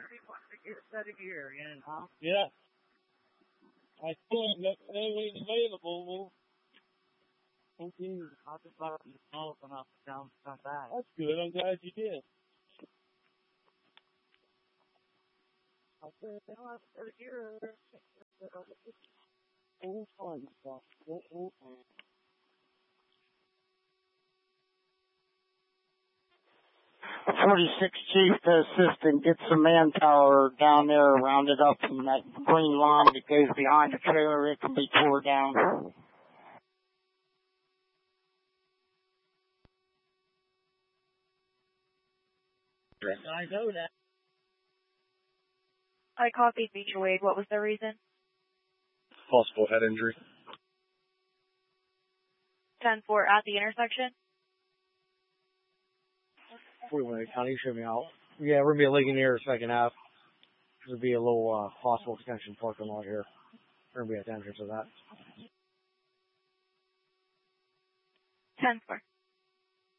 Yeah. I still ain't got anything available. Thank you. I'll just let it smoke and I'll come back. That's good. I'm glad you did. I'll say, I'm here. Oh, fine. 46 Chief to assist and get some manpower down there, rounded up from that green line that goes behind the trailer. It can be tore down. I know that. I copied Mutual Aid. What was the reason? Possible head injury. 10-4 at the intersection. 41 County, show me out. Yeah, we're going to be a Ligonier second half. There'll be a little possible extension parking lot here. We're going to be at the entrance of that. 10-4.